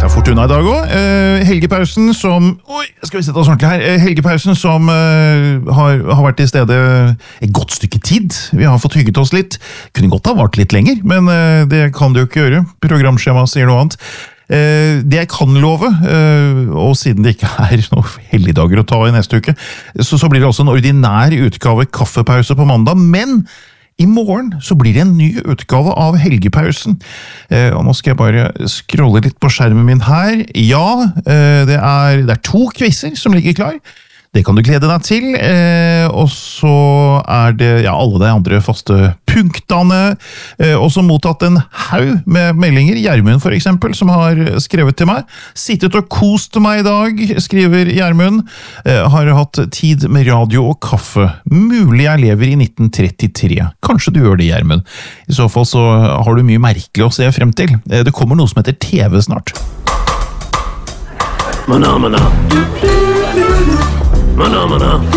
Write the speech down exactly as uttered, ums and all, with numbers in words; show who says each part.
Speaker 1: Det er Fortuna i dag også. Eh, Helgepausen som... Oi, skal vi sette oss ordentlig her. Eh, Helgepausen som eh, har, har vært i stedet et godt stykke tid. Vi har fått hygget oss litt. Kunne godt ha vart litt lenger, men eh, det kan det jo ikke gjøre. Programskjema sier noe annet. Eh, det jeg kan love, eh, og siden det ikke er noen helligdager å ta i neste uke, så, så blir det også en ordinær utgave kaffepause på mandag, men... I morgen så blir det en ny utgave av Helgepausen. Eh, og nå skal jeg bare scrolle litt på skjermen min her. Ja, eh, det, er, det er to quizzer som ligger klar. Det kan du glede deg til. Eh, og så er det ja, alle de andre faste punktene. Eh, også mottatt en haug med meldinger. Gjermund for eksempel, som har skrevet til meg. Sittet og kost meg i dag, skriver Gjermund. Eh, har hatt tid med radio og kaffe. Mulig jeg lever i nitten trettitre. Kanskje du gjør det, Gjermund. I så fall så har du mye merkelig å se frem til. Eh, det kommer noe som heter T V snart.
Speaker 2: Mana, mana. Mana, mana.